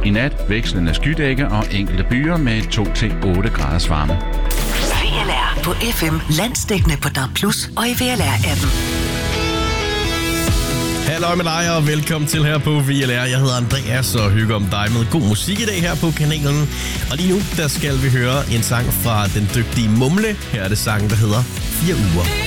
I nat vekslende skydække og enkelte byer med 2-8 graders varme. VLR på FM, landsdækkende på DAB+, og i VLR-appen. Hallo med dig, og velkommen til her på VLR. Jeg hedder Andreas og hygger om dig med god musik i dag her på kanalen. Og lige nu, der skal vi høre en sang fra den dygtige Mumle. Her er det sangen, der hedder 4 uger.